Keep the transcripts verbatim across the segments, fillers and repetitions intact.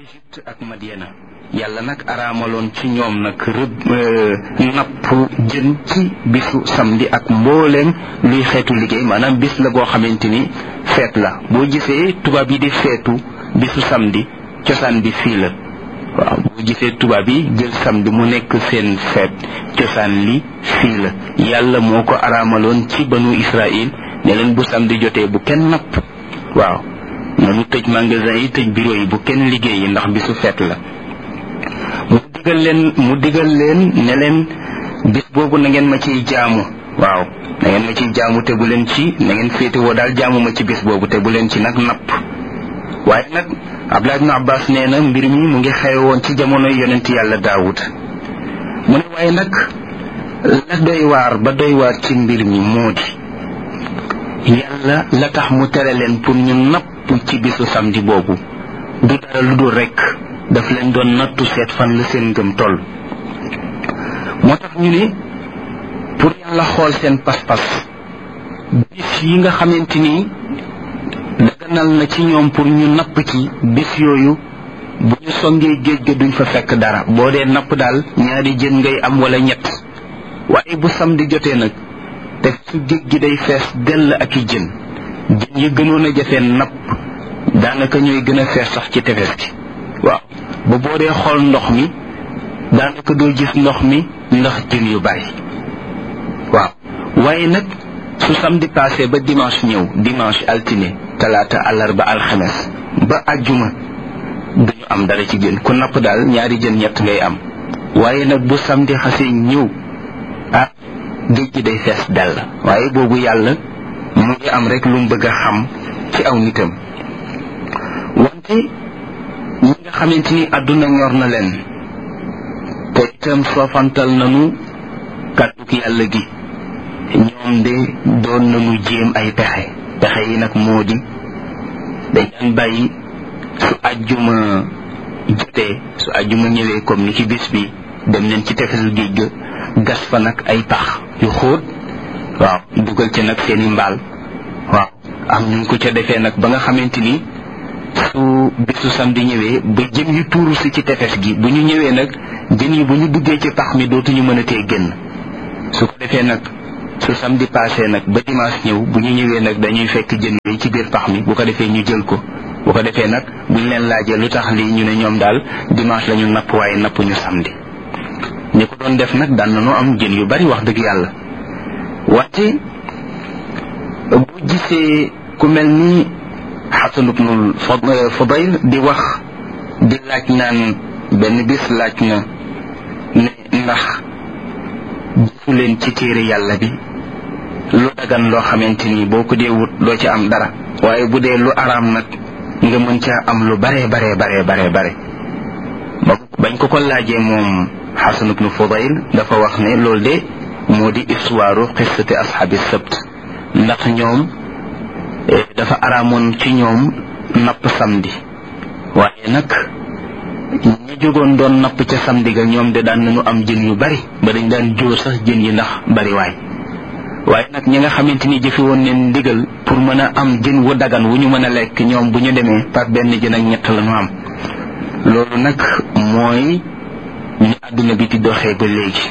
Égypte ak Madiana yàlla nag araamaloon ci ñoom nag rëbb napp jën ci bisu samedi ak mbooleem luy xeetu liggéey maanaam bis la goo xamante ni feet la boo gisee tubaab yi di feetu bisu samedi cosaan bi fii la waaw boo gisee tubaab yi jël samedi mu nekk seen feet cosaan li fii la yàlla moo ko araamaloon ci banu Israël ne leen bu samedi jotee bu kenn napp waaw nanu tëj magasin yi tëj bureau yi bu kenn liggéey yi ndax bisu feet la mu digal leen mu digal leen ne leen bis boobu na ngeen ma ciy jaamu waaw na ngeen ma ciy jaamu te bu leen ci na ngeen féetewoo daal jaamu ma ci bis boobu te bu leen ci nag napp waaye nag Abdullah ibn Abbas nee na mbir mi mu ngi xew woon ci jamono yonent yàlla Daawud mu ne waaye nag la doy waar ba doy waar ci mbir mi moo di yàlla la tax mu tere leen pour ñu napp ci bisu samedi boobu du dara lu dul rekk daf leen doon nattu seet fan la seen ngëm toll moo tax ñu ne pour yàlla xool seen pas-pas bis yi nga xamante ni daganal na ci ñoom pour ñu napp ci bis yooyu bu ñu songee géej ga duñ fa fekk dara boo dee napp daal ñaari jën ngay am wala ñett waaye bu samedi jotee nag te su géej gi day fees dell ak i jën jën yi gënoon a jafee napp daanaka ñooy gën a fees sax ci tefes gi waaw ba boo dee xool ndox mi daanaka doo gis ndox mi ndax jën yu bari waaw waaye nag su samedi passé ba dimanche ñëw dimanche altine talaata àllarba alxames ba àjjuma duñu am dara ci jën ku napp daal ñaari jën ñett ngay am waaye nag bu samedi xasee ñëw ah géej gi day fees dell waaye boobu yàlla mu ngi am rek lu mu bëgg a xam ci aw nitam wante ñi nga xamante ni àdduna ñor na leen te itam soofantal nañu kàddug yàlla gi ñoom de doon nañu jéem ay pexe pexe yi nag moo di dañ daan bàyyi su àjjuma jotee su àjjuma ñëwee comme ni ci bis bi dem leen ci tefesu géej ga gas fa nag ay pax yu xóot waaw dugal ca nag seeni mbaal waaw am ñu ko ca defee nag ba nga xamante ni su bisu samedi ñëwee ba jën yu tuuru si ci tefes gi bu ñu ñëwee nag jën yi bu ñu duggee ci pax mi dootuñu mën a tee génn su ko defee nag su samedi passé nag ba dimanche ñëw bu ñu ñëwee nag dañuy fekk jën yooyu ci biir pax mi bu ko defee ñu jël ko bu ko defee nag buñ leen laajee lu tax lii ñu ne ñoom daal dimanche la ñu napp waaye napp ñu samedi ñi ko doon def nag daan nañoo am jën yu bari wax dëgg yàlla wante bu gisee ku mel ni Xasan ibnul Fadayl di wax di laaj naan benn bis laaj na ne ndax gisu leen ci téere yàlla bi lu dagan loo xamante ni boo ko dee wut doo ci am dara waaye bu dee lu araam nag nga mën caa am lu baree baree baree baree bare bañ ko ko laajee moom Xasan ibnu Fadayl dafa wax ne loolu de moo di histoire qissati ashaabi sabt ndax ñoom dafa araamoon ci ñoom napp samedi waaye nag ñi jógoon doon napp ca samedi ga ñoom de daan nañu am jën yu bari ba dañ daan jóor sax jën yi ndax bari waay waaye nag ñi nga xamante ni jëfe woon neen ndigal pour mën a am jën wu dagan wu ñu mën a lekk ñoom bu ñu demee par benn jën ak ñett la ñu am loolu nag mooy ni àdduna bi di doxee ba léegi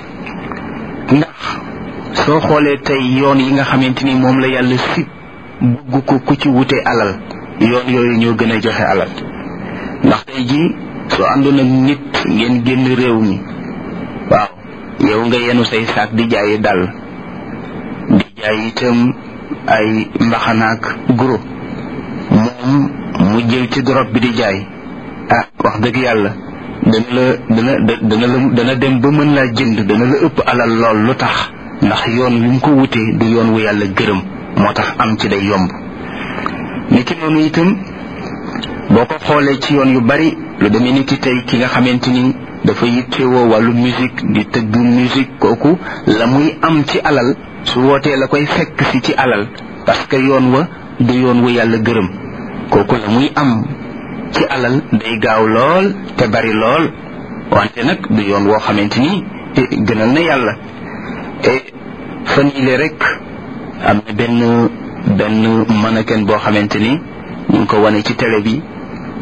ndax soo xoolee tey yoon yi nga xamante ni moom la yàlla sib bugg ko ku ci wute alal yoon yooyu ñoo gën a joxe alal ndax tey jii soo àndoon ak nit ngeen génn réew mi waaw yow nga yenu say saak di jaayi dal di jaay itam ay mbaxanaak guro moom mu jël ci drop bi di jaay ah wax dëgg yàlla dana la dana dana la dana dem ba mën laa jënd dana la ëpp alal lool lu tax ndax yoon wi mu ko wutee du yoon wu yàlla gërëm moo tax am ci day yomb niki noonu itam boo ko xoolee ci yoon yu bari lu demee ni ki tey ki nga xamante ni dafa yittewoo wàllu musique di tëgg musique kooku la muy am ci alal su wootee la koy fekk si ci alal parce que yoon wa du yoon wu yàlla gërëm kooku la muy am ci alal day gaaw lool te bari lool wante nag du yoon woo xamante ni gënal na yàlla et fan yile rek am na benn benn mannequin boo xamante ni ñu ngi ko wane ci télé bi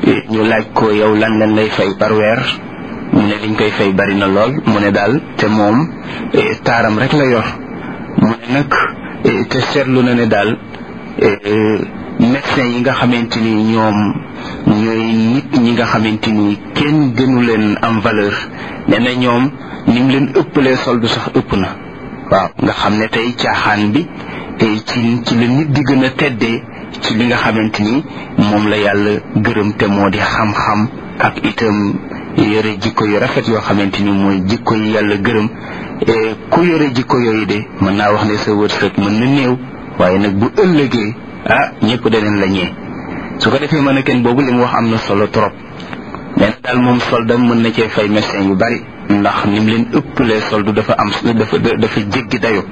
ñu laaj ko yow lan lan lay fay par weer mu ne liñ koy fay bari na lool mu ne daal te moom taaram rek la yor mu ne nag te seetlu na ne daal médecin yi nga xamante ni ñoom ñooy nit ñi nga xamante ni kenn gënu leen am valeur nee na ñoom ni mu leen ëppalee soldu sax ëpp na waaw nga xam ne tey caaxaan bi ci ci la nit di gën a teddee ci li nga xamante ni moom la yàlla gërëm te moo di xam-xam ak itam yore jikko yu rafet yoo xamante ni mooy jikko yi yàlla gërëm ku yore jikko yooyu de mën naa wax ne sa wërsëg mën na néew waaye nag bu ëllëgee ah ñëpp daneen la ñee su ko defee mën a kenn boobu li mu wax am na solo trop nee na daal moom soldam mën na cee fay médecin yu bari ndax ni mu leen ëppalee soldu dafa am dafa dafa jéggi dayo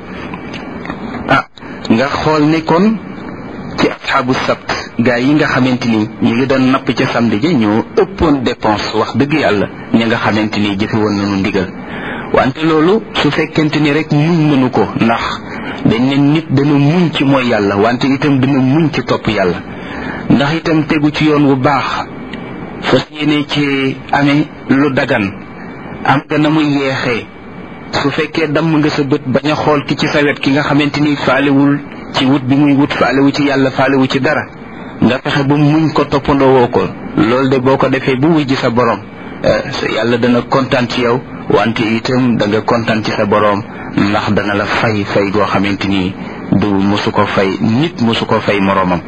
ah nga xool ne kon ci asxaabu sabt gaa yi nga xamante ni ñu ngi doon napp ca samedi ji ñoo ëppoon dépense wax dëgg yàlla ñi nga xamante ni jëfe woon nañu ndigal wante loolu su fekkente ni rek muñ mënu ko ndax dañ ne nit dana muñ ci mooy yàlla wante itam dana muñ ci topp yàlla ndax itam tegu ci yoon wu baax fas yéene ci amee lu dagan am nga na muy yeexee su fekkee damm nga sa bët bañ a xool ki ci sa wet ki nga xamante ni faalewul ci wut bi muy wut faalewu ci yàlla faalewu ci dara nga fexe ba muñ ko toppandoo woo ko loolu de boo ko defee bu wujji sa borom yàlla dana kontaan ci yow wante itam da nga kontaan ci sa borom ndax dana la fay fay goo xamante ni du mosu ko fay nit mosu ko fay moroomam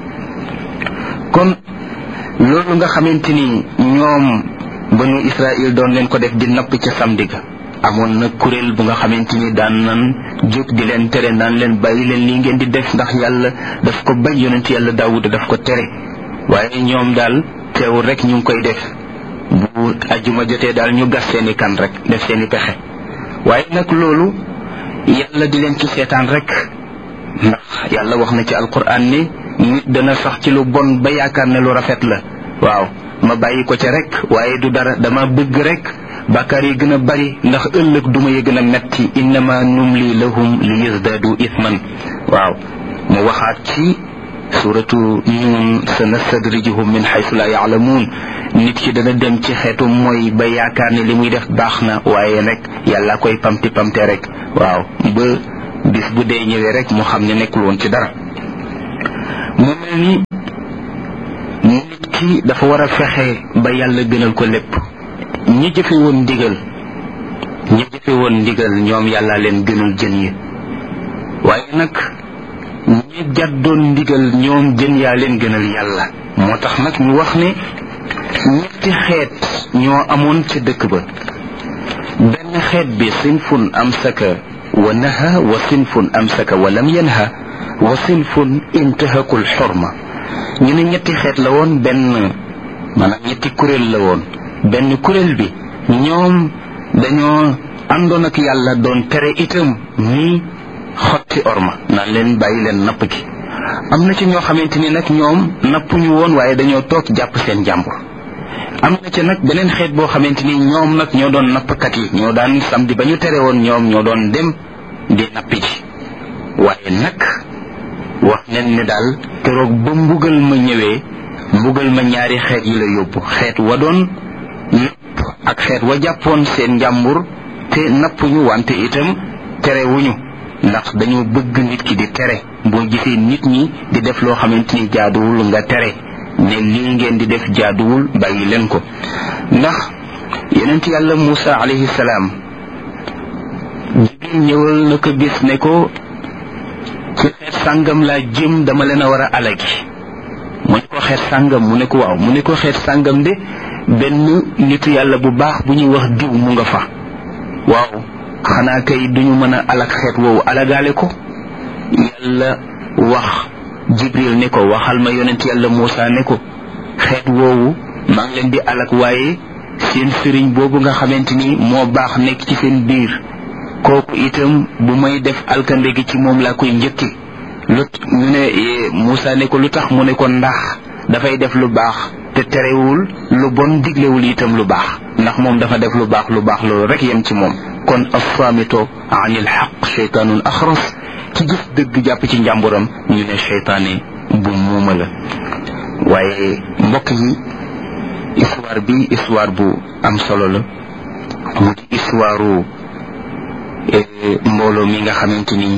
kon loolu nga xamante ni ñoom banu Israël doon leen ko def di napp ca samedi ga amoon na kuréel bu nga xamante ni daan nan jóg di leen tere naan leen bàyyi leen lii ngeen di def ndax yàlla daf ko bañ yonent yàlla Daawuda daf ko tere waaye ñoom daal teewul rek ñu ngi koy def bu ajjuma jotee daal ñu gas seeni kan rek def seeni pexe waaye nag loolu yàlla di leen ci seetaan rek ndax yàlla wax na ci alquran ni nit dana sax ci lu bon ba yaakaar ne lu rafet la waaw ma bàyyi ko ca rek waaye du dara dama bëgg rek bàkkaar yi gën a bari ndax ëllëg duma yi gën a metti innama numli lahum li yazdadu ithman waaw mu waxaat ci suratu Nuun sanastadrijuhum min haythu la ya'lamun nit ki dana dem ci xeetu mooy ba yaakaar ne li muy def baax na waaye rek yàlla koy pamti pamte rek waaw ba bis bu dee ñëwee rek mu xam ne nekkul woon ci dara mu mel ni nit ki dafa war a fexe ba yàlla gënal ko lépp ñi jëfe woon ndigal ñi jëfe woon ndigal ñoom yàlla leen gënal jën yi waaye nag ñi jàddoon ndigal ñoom jën yaa leen gënal yàlla moo tax nag ñu wax ne ñetti xeet ñoo amoon ca dëkk ba benn xeet bi sinfun amsaka wa naha wa sinfun amsaka wa lam yanha wa sinfun intahakul xorma ñu ne ñetti xeet la woon benn maanaam ñetti kuréel la woon benn kuréel bi ñoom dañoo àndoon ak yàlla doon tere itam ni xotti orma naan leen bàyyi leen napp gi am na ci ñoo xamante ni nag ñoom nappuñu woon waaye dañoo toog jàpp seen jàmbur am na ci nag beneen xeet boo xamante ni ñoom nag ñoo doon nappkat yi ñoo daan samedi ba ñu tere woon ñoom ñoo doon dem di nappi ji waaye nag wax nen ne daal keroog ba mbugal ma ñëwee mbugal ma ñaari xeet yi la yóbbu xeet wa doon napp ak xeet wa jàppoon seen njàmbur te nappuñu wante itam terewuñu ndax dañoo bëgg nit ki di tere boo gisee nit ñi di def loo xamante ni jaaduwul nga tere ne lii ngeen di def jaaduwul bàyyi leen ko ndax yonent yàlla Muusa alayhi salaam Jibril ñëwal na ko bis ne ko ci xeet sàngam laa jëm dama leen a war a alagi mu ne ko xeet sàngam mu ne ko waaw mu ne ko xeet sàngam de benn nitu yàlla bu baax bu ñuy wax diw mu nga fa waaw xanaa kay duñu mën a alak xeet woowu alagaale ko yàlla wax Jibril ne ko waxal ma yonent yàlla Muusa ne ko xeet woowu maa ngi leen di alak waaye seen sëriñ boobu nga xamante ni moo baax nekk ci seen biir kooku itam bu may def alkande gi ci moom laa koy njëkki lu ñu ne Muusa ne ko lu tax mu ne ko ndax dafay def lu baax te terewul lu bon diglewul itam lu baax ndax moom dafa def lu baax lu baax loolu rek yem ci moom kon assaamito anil xaq cheytaanun axras ci gis dëgg jàpp ci njàmburam ñu ne cheytaane bu muuma la waaye mbokk yi histoire bi histoire bu am solo la mu di histoire mbooloo mi nga xamante ni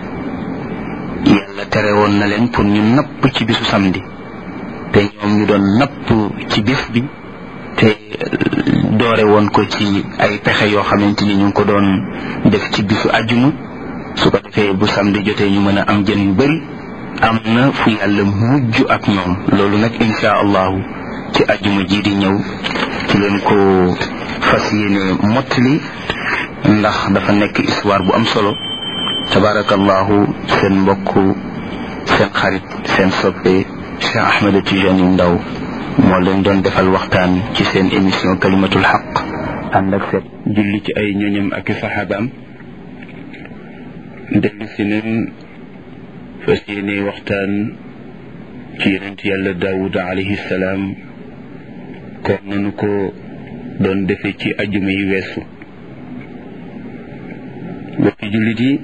yàlla tere woon na leen pour ñu napp ci bisu samedi te ñoom ñu doon napp ci bis bi te doore woon ko ci ay pexe yoo xamante ni ñu ngi ko doon def ci bisu àjjuma su ko defee bu samedi jotee ñu mën a am jën yu bari am na fu yàlla mujj ak ñoom loolu nag insha allahu ci àjjuma ji di ñëw ci leen ko fas yéene mottali ndax dafa nekk histoire bu am solo tabarakallahu seen mbokk seen xarit seen soppe Cheikh Ahmed Tidiane Ndao moo leen doon defal waxtaan ci seen émission kalimatul haq ànd ak seet julli ci ay ñoñam ak saxaabaam dellu si neen fas yéene waxtaan ci yonent yàlla Daawud alayhi salaam comme nanu ko doon defee ci ajjuma yi weesu bokki jullit yi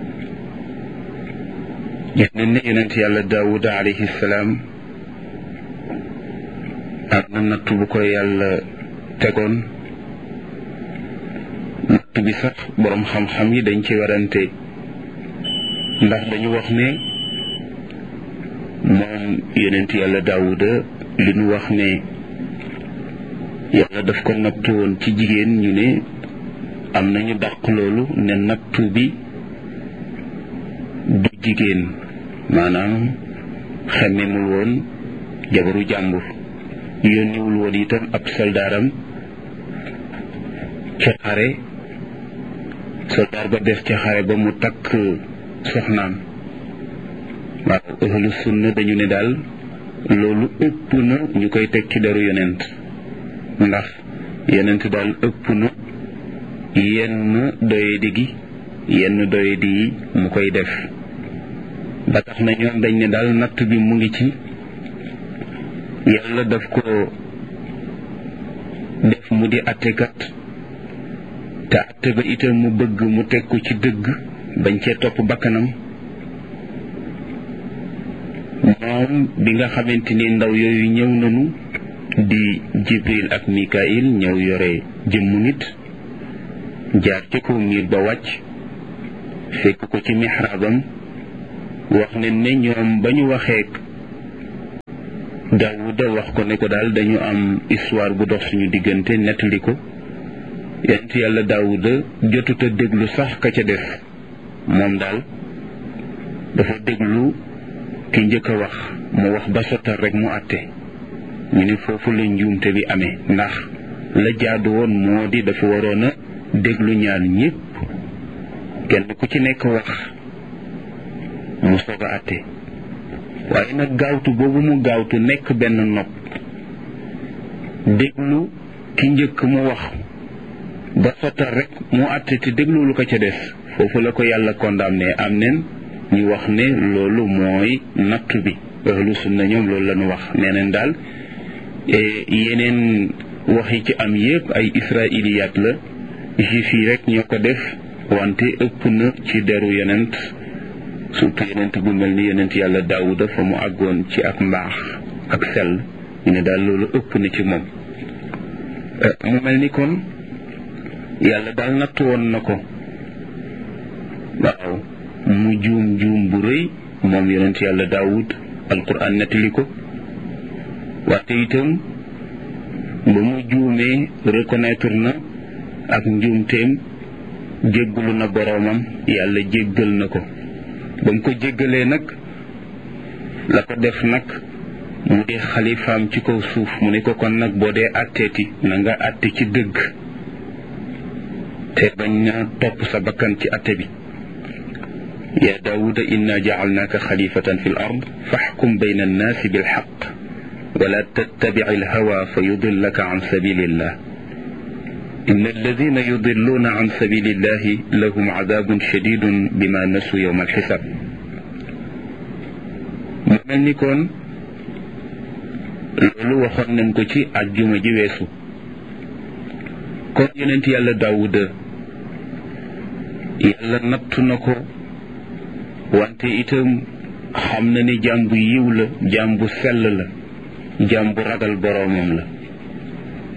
gis nañ ne yonent yàlla Daawud alayhi salaam am na natt bu ko yàlla tegoon natt bi sax boroom xam-xam yi dañ ci warante ndax dañu wax ne moom yonent yàlla Daawuda li ñu wax ne yàlla daf ko nattu woon ci jigéen ñu ne am nañu dàq loolu ne nattu bi du jigéen maanaam xemmemul woon jabaru jàmbur yónniwul woon itam ab soldaaram ca xare soldaar ba def ca xare ba mu takk soxnaam waaw ahlu sunna dañu ne daal loolu ëpp na ñu koy teg ci deru yonent ndax yonent daal ëpp na yenn doyadi gi yenn doyadi yi mu koy def ba tax na ñoom dañ ne daal natt bi mu ngi ci yàlla daf ko def mu di attekat te atte ba itam mu bëgg mu teg ko ci dëgg bañ cee topp bakkanam moom bi nga xamante ni ndaw yooyu ñëw nañu di Jibril ak Mikail ñëw yore jëmmu nit jaar ci kaw miir ba wàcc fekk ko ci mihraabam wax ne ne ñoom ba ñu waxee Daawuda wax ko ne ko daal dañu am histoire bu dox suñu diggante nettali ko yonent yàlla Daawuda jotut a déglu sax ka ca def moom daal dafa déglu ki njëkk a wax mu wax ba sottal rek mu àtte ñu ne foofu la njuumte bi amee ndax la jaadu woon moo di dafa waroon a déglu ñaar ñépp kenn ku ci nekk wax mu soog a àtte waaye nag gaawtu boobu mu gaawtu nekk benn nopp déglu ki njëkk mu wax ba sottal rek mu àtte te déglu lu ko ca des foofu la ko yàlla condamné am nen ñu wax ne loolu mooy nattu bi ahlu sunna ñoom loolu la ñu wax nee neen daal yeneen wax yi ci am yépp ay israiliyaat la juif yi rek ñoo ko def wante ëpp na ci deru yonent surtout yonent bu mel ni yonent yàlla Daawuda fa mu àggoon ci ak mbaax ak sell ñu ne daal loolu ëpp na ci moom mu mel ni kon yàlla daal nattu woon na ko waaw mu juum juum bu rëy moom yonent yàlla Daawud alquran nettali ko wante itam ba mu juumee reconnaître na ak njuumteem jéggalu na boroomam yàlla jéggal na ko ba mu ko jéggalee nag la ko def nag mu di xalifaam ci kaw suuf mu ne ko kon nag boo dee àtteeti na nga àtte ci dëgg te bañ na topp sa bakkan ci àtte bi ya daawuda inna jacalnaaka xalifatan fi l ard faxkum bayna annaasi bilxaq wala tattabic alhawa fa yudillaka an sabilillah إن الذين يضلون عن سبيل الله لهم عذاب شديد بما نسوا يوم الحساب mu mel ni kon loolu waxoon nañ ko ci àjjuma ji weesu kon yonent yàlla Daawuda yàlla nattu na ko wante itam xam na ni jaam bu yiw la jaam bu sell la jaam bu ragal boroomam la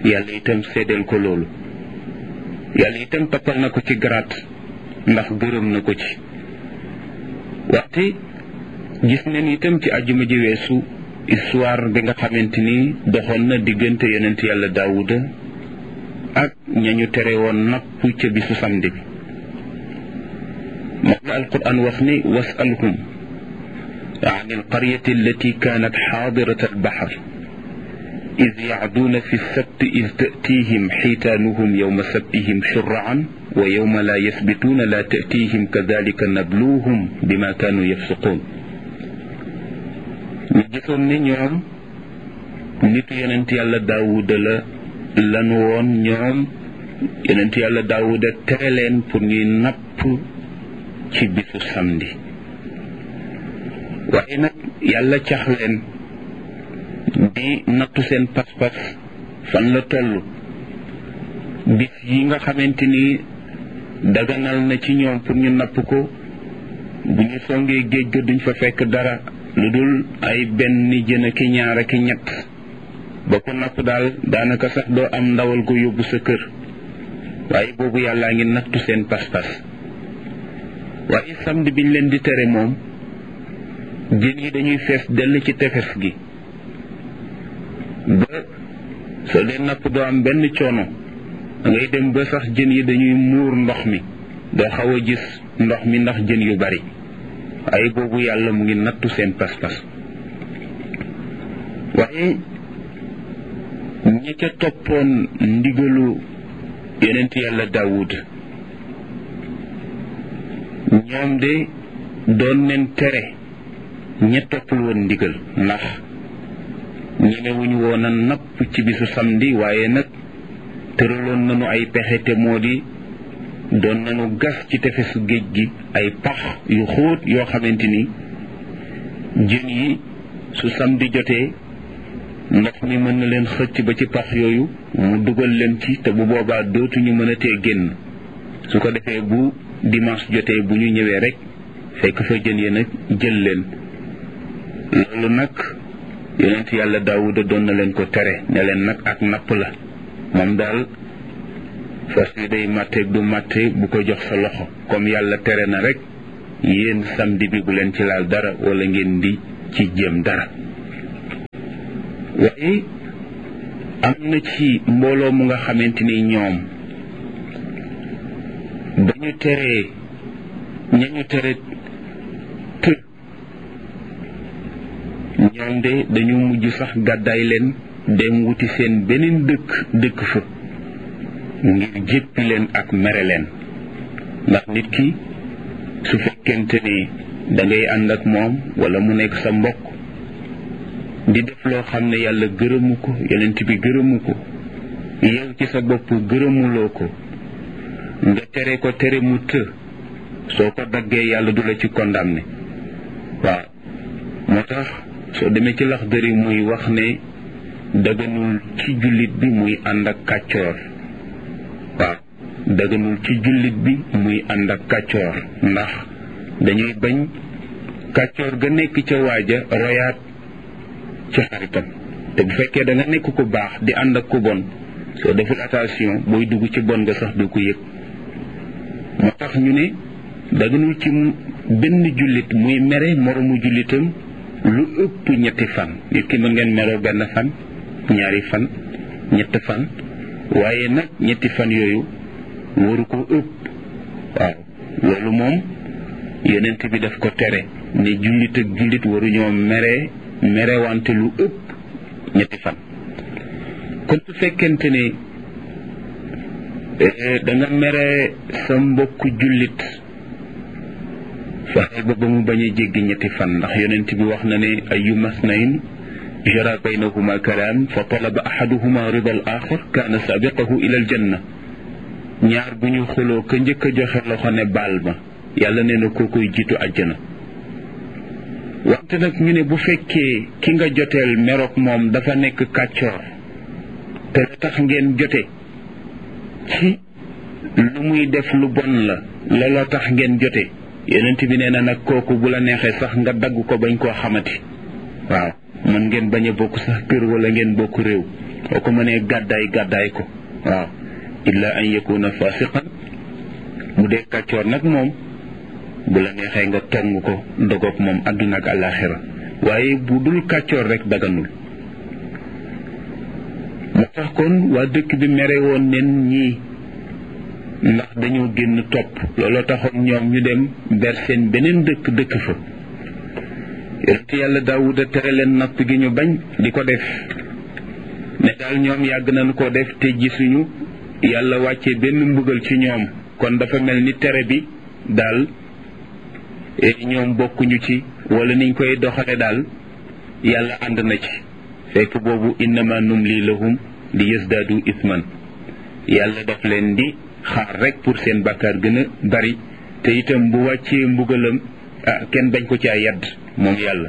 yàlla itam seedeel ko loolu. yàlla itam tappal na ko ci garaat ndax gërëm na ko ci. waxte gis nañ itam ci àjjuma ji weesu histoire bi nga xamante ni doxoon na diggante yonent yàlla daawuda ak ñañu tere woon napp ca bisu samedi bi. moom la alquran wax ni wasalhum an alqaryati allati kanat xaadirat albaxar id yacduuna fi lsabti id tatihim xiitaanuhum yowma sabtihim shuraan wa yowma laa yasbituuna laa tatihim kadalika nabluuhum bima kaanu yafsuquun. ñu gisoon ne ñoom nitu yonent yàlla daawuda la lanu woon ñoom yonent yàlla daawuda tere leen pour ñuy napp ci bisu samedi. waaye nag yàlla cax leen di nattu seen pas-pas fan la toll. bis yi nga xamante ni daganal na ci ñoom pour ñu napp ko bu ñu songee géej ga duñ fa fekk dara lu dul ay benn jën ak ñaar ak ñett ba ko napp daal daanaka sax doo am ndawal gu yóbbu sa kër. waaye boobu yàllaa ngi nattu seen pas-pas. waaye samedi biñ leen di tere moom jën yi dañuy fees dell ci tefes gi ba soo dee napp doo am benn coono ngay dem ba sax jën yi dañuy muur ndox mi doo xaw a gis ndox mi ndax jën yu bari. waaye boobu yàlla mu ngi nattu seen pas-pas. waaye ña ca toppoon ndigalu yonent yàlla daawud ñoom de doon leen tere ña toppul woon ndigal ndax ñemewuñu woon a napp ci bisu samedi. waaye nag tëraloon nañu ay pexe te moo di doon nañu gas ci tefesu géej gi ay pax yu xóot yoo xamante ni jën yi su samedi jotee ndox mi mën na leen xëcc ba ci pax yooyu mu dugal leen ci te bu boobaa dootuñu mën a tee génn. su ko defee bu dimanche jotee bu ñu ñëwee rek fekk fa jën yi nag jël leen. loolu nag yonent yàlla daawuda doon na leen ko tere ne leen nag ak napp la moom daal fas yi day màtte du màtte bu ko jox sa loxo comme yàlla tere na rek yéen samedi bi bu leen ci laal dara wala ngeen di ci jéem dara. waaye am na ci mbooloo mu nga xamante ni ñoom dañu teree ñañu tere të ñoom de dañu mujj sax gàddaay leen dem wuti seen beneen dëkk dëkk fa ngir jéppi leen ak mere leen. ndax nit ki su fekkente ni da ngay ànd ak moom wala mu nekk sa mbokk di def loo xam ne yàlla gërëmu ko yonent bi gërëmu ko yow ci sa bopp gërëmuloo ko nga tere ko tere mu të soo ko daggee yàlla du la ci condamné. waaw moo tax soo demee ci Laxdari muy wax ne daganul ci jullit bi muy ànd ak kàccoor. waaw daganul ci jullit bi muy ànd ak kàccoor ndax dañuy bañ kàccoor ga nekk ca waaja royaat ci xaritam. te bu fekkee da nga nekk ku baax di ànd ak ku bon soo deful attention booy dugg ci bon nga sax du ko yëg. moo tax ñu ne daganul ci benn jullit muy mere moromu jullitam lu ëpp ñetti fan. nit ki mën ngeen meroo benn fan ñaari fan ñett fan waaye nag ñetti fan yooyu waru ko ëpp. waaw loolu moom yonent bi daf ko tere ne jullit ak jullit waruñoo mere merewante lu ëpp ñetti fan. kon su fekkente ne da nga mere sa mbokku jullit fexeel ba ba mu bañ a jéggi ñetti fan ndax yonent bi wax na ne ayyuma snayn jara baynahuma kalaam fa talaba ahaduhuma rida al axir kaana sabiqahu ila al janna. ñaar bu ñu xuloo ka njëkk a joxe loxo ne baal ma yàlla nee na koo koy jiitu àjjana. wante nag ñu ne bu fekkee ki nga joteel meroog moom dafa nekk kàccoor te la tax ngeen jote ci lu muy def lu bon la looloo tax ngeen jote yonent bi nee na nag kooku bu la neexee sax nga dagg ko bañ koo xamati. waaw mën ngeen bañ a bokk sax kër wala ngeen bokk réew boo ko mënee gàddaay gàddaay ko waaw illa an yakuna fasiqan bu dee kàccoor nag moom bu la neexee nga tong ko dogoog moom àdduna ak àllaaxira waaye bu dul kàccoor rek daganul moo tax kon waa dëkk bi mere woon nen ñii ndax dañoo génn topp looloo taxoon ñoom ñu dem ber seen beneen dëkk dëkk fa yonent yàlla Daawuda tere leen napp gi ñu bañ di ko def ne daal ñoom yàgg nañu ko def te gisuñu yàlla wàccee benn mbugal ci ñoom kon dafa mel ni tere bi daal ñoom bokkuñu ci wala niñ koy doxale daal yàlla ànd na ci fekk boobu innama numli lahum li yasdaadu isman yàlla daf leen di xaar rek pour seen bàkkaar gën a bari te itam bu wàccee mbugalam ah kenn bañ ko caa yadd moom yàlla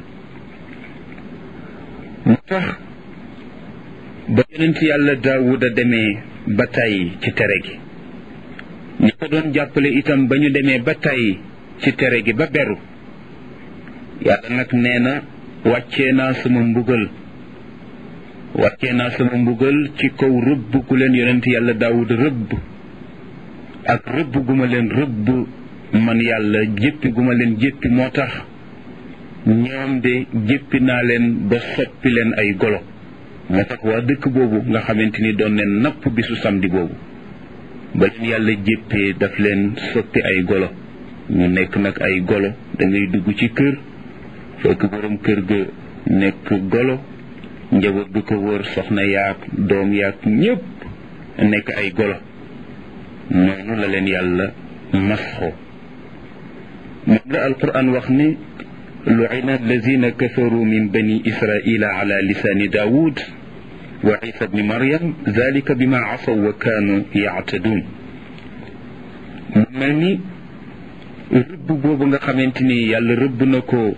moo tax ba yonent yàlla Daawuda demee ba tàyyi ci tere gi ñi ko doon jàppale itam ba ñu demee ba tàyyi ci tere gi ba beru yàlla nag nee na wàccee naa sama mbugal wàccee naa sama mbugal ci kaw rëbb gu leen yonent yàlla Daawuda rëbb ak rëbb gu ma leen rëbb man yàlla jéppi gu ma leen jéppi moo tax ñoom de jéppi naa leen ba soppi leen ay golo moo tax waa dëkk boobu nga xamante ni doon leen napp bisu samedi boobu ba leen yàlla jéppee daf leen soppi ay golo ñu nekk nag ay golo da ngay dugg ci kër fekk borom kër ga nekk golo njaboot bi ko wër soxna yaak doom yaak ñépp nekk ay golo noonu la leen yàlla masxoo moom la alquran wax ni lu'ina allazina kafaru min bani israila ala lisaani daawud wa isa bni maryam zalika bima asaw wa kaanu yaatadun mu mel ni rëbb boobu nga xamante ni yàlla rëbb na ko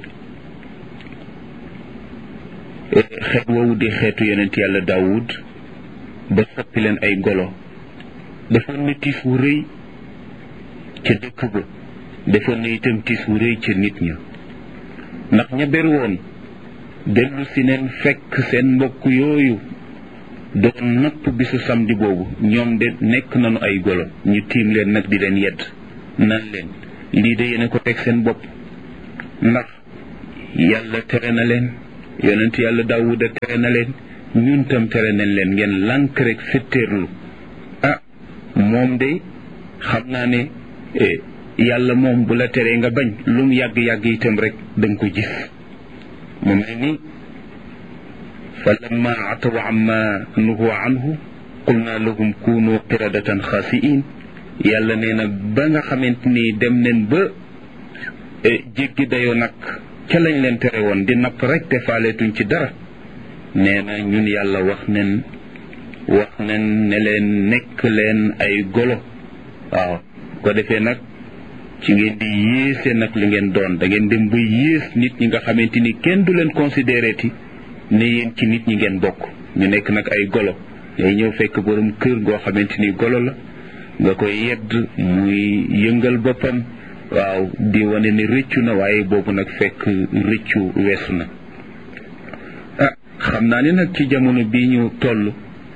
xeet woowu di xeetu yonent yàlla daawud ba soppi leen ay golo defoon na tiis wu rëy ca dëkk ba defoon na itam tiis wu rëy ca nit ña ndax ña ber woon dellu si neen fekk seen mbokk yooyu doon napp bisu samedi boobu ñoom de nekk nañu ay golo ñu tiim leen nag di leen yedd nan leen lii de yéen a ko teg seen bopp ndax yàlla tere na leen yonent yàlla Daawuda tere na leen ñun tam tere nañ leen ngeen lànk rek fetteerlu ah moom de xam naa ne yàlla moom bu la teree nga bañ lu mu yàgg-yàgg itam rek danga ko gis mu mel ni fa lamma ataw amma nuhu anhu qulna lahum kunu qiradatan xaasiin yàlla nee na ba nga xamante ni dem nañ ba jéggi dayoo nag ca lañ leen tere woon di napp rek te faaleetuñ ci dara nee na ñun yàlla wax nen wax nen ne leen nekk leen ay golo waaw ko defee nag ci ngeen di yéese nag li ngeen doon da ngeen dem ba yées nit ñi nga xamante ni kenn du leen considéré ti ne yéen ci nit ñi ngeen bokk ñu nekk nag ay golo ngay ñëw fekk borom kër goo xamante ni golo la nga koy yedd muy yëngal boppam waaw di wane ni rëccu na waaye boobu nag fekk rëccu weesu na ah xam naa ne nag ci jamono bii ñu toll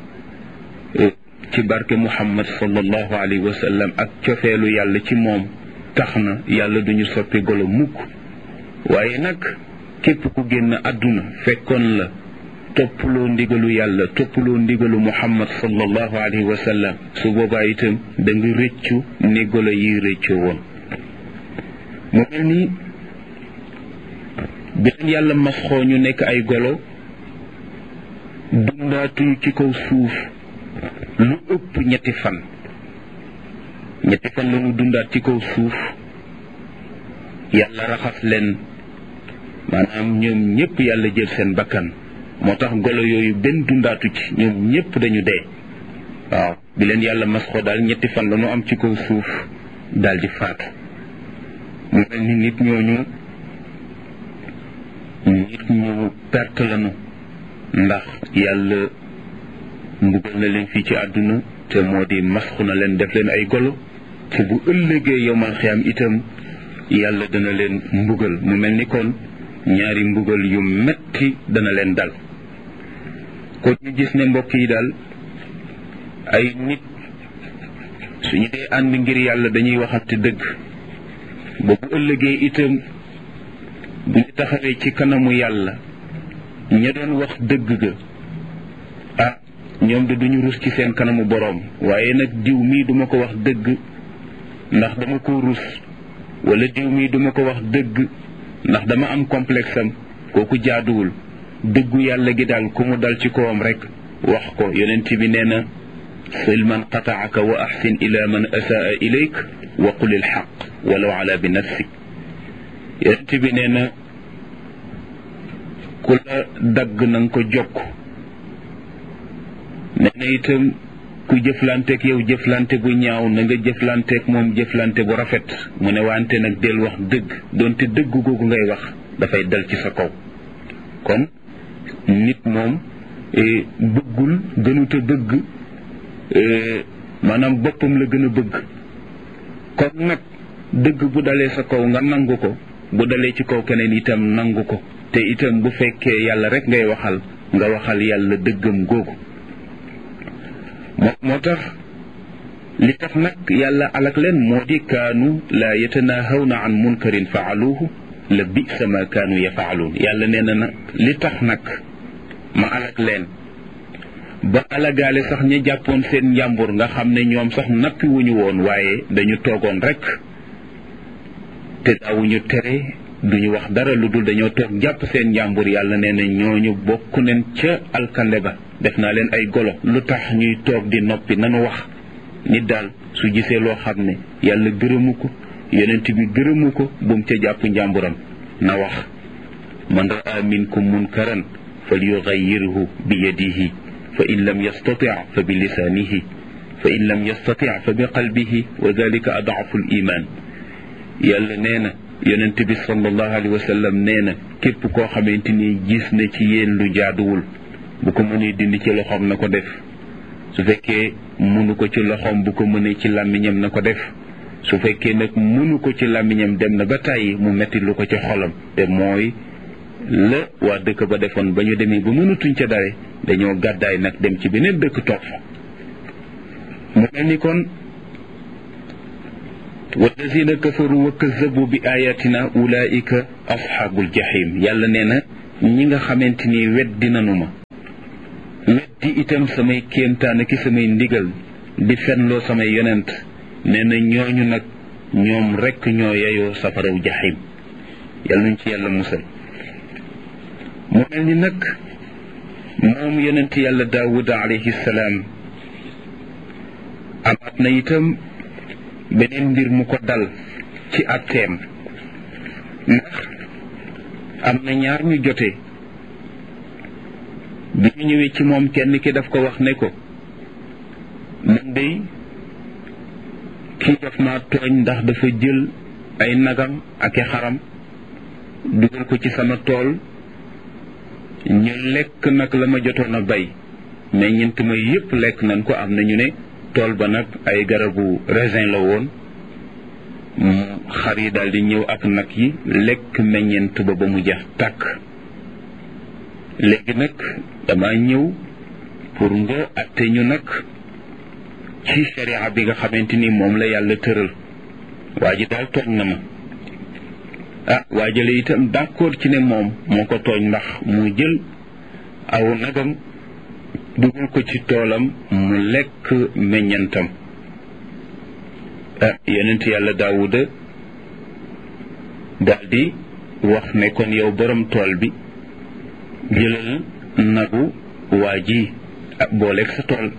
ci barke Muhammad sallallahu alayhi wa sallam ak cofeelu yàlla ci moom tax na yàlla duñu soppi golo mukk waaye nag képp ku génn àdduna fekkoon la toppaloo ndigalu yàlla toppaloo ndigalu Muhammad sallallahu alayhi wa sallam su boobaa itam da nga rëccu ni golo yi rëccoo woon mu mel ni bi leen yàlla masxoo ñu nekk ay golo dundaatuñu ci kaw suuf lu ëpp ñetti fan ñetti fan la ñu dundaat ci kaw suuf yàlla raxas leen maanaam ñoom ñëpp yàlla jël seen bakkan moo tax golo yooyu benn dundaatu ci ñoom ñëpp dañu dee waaw bi leen yàlla masxoo daal ñetti fan la ñu am ci kaw suuf daal di faatu mu mel ni nit ñooñu nit ñu perte lañu ndax yàlla mbugal na leen fii ci àdduna te moo di masxu na leen def leen ay golo te bu ëllëgee yowmal xiyaam itam yàlla dana leen mbugal mu mel ni kon ñaari mbugal yu metti dana leen dal. kon ñu gis ne mbokk yi daal ay nit suñu dee ànd ngir yàlla dañuy waxante dëgg ba bu ëllëgee itam bu ñu taxawee ci kanamu yàlla ña doon wax dëgg ga ah ñoom de duñu rus ci seen kanamu boroom waaye nag diw mii duma ko wax dëgg ndax dama ko rus wala diw mii duma ko wax dëgg ndax dama am complexe am kooku jaaduwul. dëggu yàlla gi daal ku mu dal ci kawam rek wax ko. yonent bi nee na sil man qataaka wa ahsin ila man asaa ilayk wa qul il xaq walaw ala bi nafsik. yonent bi nee na ku la dagg na nga ko jokk. nee na itam ku jëflanteeg yow jëflante bu ñaaw na nga jëflanteeg moom jëflante bu rafet. mu ne wante nag del wax dëgg doonte dëgg googu ngay wax dafay dal ci sa kaw. kon nit moom bëggul gënuta bëgg maanaam boppam la gën a bëgg. kon nag dëgg bu dalee sa kaw nga nangu ko bu dalee ci kaw keneen itam nangu ko te itam bu fekkee yàlla rek ngay waxal nga waxal yàlla dëggam googu. moo moo tax li tax nag yàlla alak leen moo di kaanu laa yatanahawna an munkarin faaluuhu la bisa ma kaanu yafaaluun. yàlla nee na nag li tax nag ma alak leen ba alagaale sax ña jàppoon seen njàmbur nga xam ne ñoom sax nappi wuñu woon waaye dañu toogoon rek te daawuñu tere duñu wax dara lu dul dañoo toog jàpp seen njàmbur. yàlla nee na ñooñu bokk nañ ca alkande ba def naa leen ay golo. lu tax ñuy toog di noppi nanu wax. nit daal su gisee loo xam ne yàlla gërëmu ko yonent bi gërëmu ko bu mu ca jàpp njàmburam na wax. man raa minkum munkaran falyughayyirhu bi yadihi fa in lam yastati fa bi lisaanihi fa in lam yastati fa bi qalbihi wa dalika ad'afu al iman. yàlla nee na yonent bi sallallahu alayhi wa sallam nee na képp koo xamante ni gis na ci yéen lu jaaduwul bu ko mënee dindi ci loxoom na ko def. su fekkee mënu ko ci loxoom bu ko mënee ci làmmiñam na ko def. su fekkee nag mënu ko ci làmmiñam dem na ba tàyyi mu metti lu ko ci xolam te mooy la waa dëkk ba defoon ba ñu demee ba mënatuñ ca dare dañoo gàddaay nag dem ci beneen dëkk toog fa. mu mel ni kon wallazina kafaru wa kazzabu bi ayatina ulaika ashabul jahim. yàlla nee na ñi nga xamante ni weddi nanu ma weddi itam samay kéemtaan ki samay ndigal di fenloo samay yonent nee na ñooñu nag ñoom rekk ñoo yeyoo safaraw jaxim. yàlla nañ ci yàlla musal. mu mel ni nag moom yonent yàlla daawuda alayhi salaam amaat na itam beneen mbir mu ko dal ci atteem. ndax am na ñaar ñu jote bi ñu ñëwee ci moom kenn ki daf ko wax ne ko man dey kii daf ma tooñ ndax dafa jël ay nagam ak i xaram dugal ko ci sama tool ñu lekk nag la ma jotoon a bay mais ñent ma yépp lekk nañ ko. am na ñu ne tool ba nag ay garabu raisin la woon xar yi daal di ñëw ak nag yi lekk meññent ba ba mu jeex tàkk. léegi nag dama ñëw pour nga atte ñu nag ci sharia bi nga xamante ni moom la yàlla tëral. waa ji daal tooñ na ma. ah waajale itam d'accord ci ne moom moo ko tooñ ndax mu jël aw nagam dugal ko ci toolam mu lekk meññantam. ah yonent yàlla daawuda daldi wax ne kon yow borom tool bi jëlal nagu waa ji ak booleeg sa tool.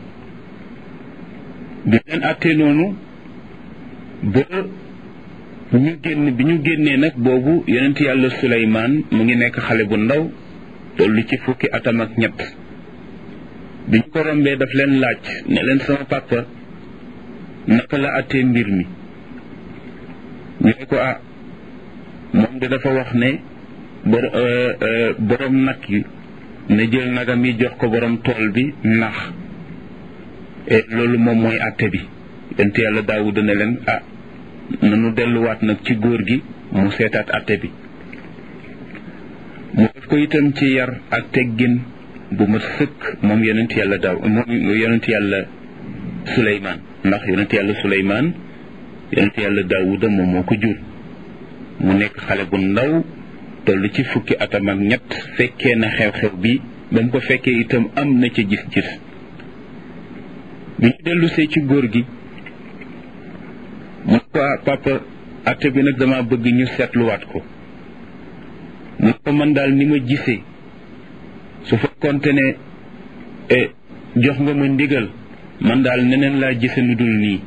bi leen àttee noonu ba ñu génn bi ñu génnee nag boobu yonent yàlla Suleymaan mu ngi nekk xale bu ndaw tollu ci fukki atam ak ñett. bi ñu ko rombee daf leen laaj ne leen sama papa naka la àttee mbir mi. ñu ne ko ah moom de dafa wax ne bor borom nag yi na jël nagam yi jox ko borom tool bi ndax loolu moom mooy àtte bi. yonent yàlla Daawuda ne leen ah nanu delluwaat nag ci góor gi mu seetaat àtte bi. mu def ko itam ci yar ak teggin bu ma sëkk moom yonent yàlla daaw moom yonent yàlla Suleymaan ndax yonent yàlla Suleymaan yonent yàlla Daawuda moom moo ko jur mu nekk xale bu ndaw toll ci fukki atam ak ñett fekkee na xew-xew bi ba mu ko fekkee itam am na ca gis-gis bi ñu dellu see ci góor gi mu ko papa atte bi nag dama bëgg ñu seetluwaat ko mu ko man daal ni ma gisee su fekkoonte ne jox nga ma ndigal man daal neneen laa gise nu dul nii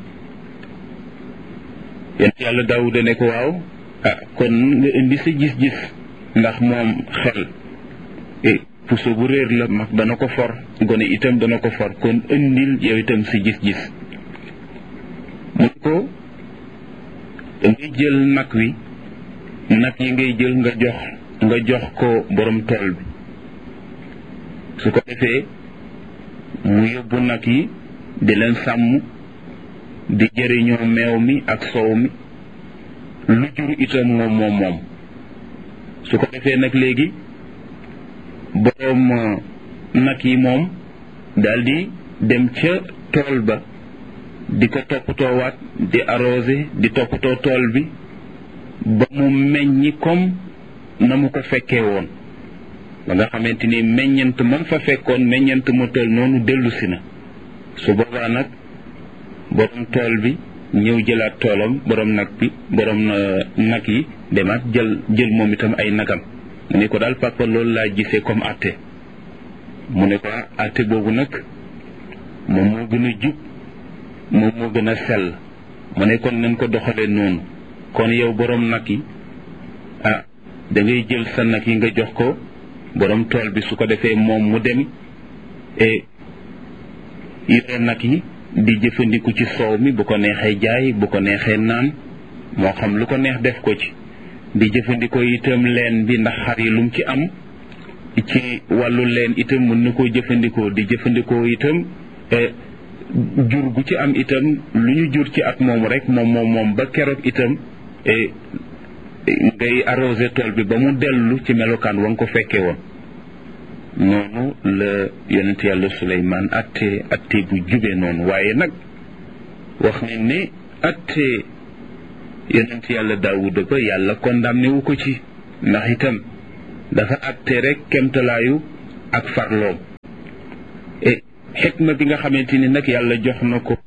yonent yàlla Daawuda ne ko waaw ah kon nga indi sa gis-gis ndax moom xel puso bu réer la mag dana ko for gone itam dana ko for kon indil yow itam sa gis-gis mu ko dangay jël nag wi nag yi ngay jël nga jox nga jox ko borom tool bi su ko defee mu yóbbu nag yi di leen sàmm di jëriñoo meew mi ak soow mi lu jur itam moom moom moom su ko defee nag léegi borom nag yi moom daldi dem ca tool ba di ko toppatoowaat di arrosé di toppatoo tool bi ba mu meññi comme na mu ko fekkee woon ba nga xamante ni meññent man fa fekkoon meññent mu toll noonu dellu si na su boobaa nag borom tool bi ñëw jëlaat toolam borom nag bi borom nag yi demaat jël jël moom itam ay nagam mu ne ko daal papa loolu laa gisee comme atte mu ne ko atte boobu nag moom moo gën a jub moom moo gën a sell mu ne kon nañ ko doxalee noonu kon yow borom nag yi ah da ngay jël sa nag yi nga jox ko borom tool bi su ko defee moom mu dem et yore nag yi di jëfandiku ci soow mi bu ko neexee jaay bu ko neexee naan moo xam lu ko neex def ko ci di jëfandikoo itam leen bi ndax xar yi lu mu ci am ci wàllu leen itam mën na koo jëfandikoo di jëfandikoo itam jur gu ci am itam lu ñu jur ci at moom rek moom moom moom ba keroog itam ngay arrosé tool bi ba mu dellu ci melokaan wa nga ko fekkee woon noonu la yonent yàlla Suleymaan atte atte bu jubee noonu waaye nag wax ne ne atte yonent yàlla Daawuda ba yàlla condamné wu ko ci ndax itam dafa atte rek kemtalaayu ak farloom et xikma bi nga xamante ni nag yàlla jox na ko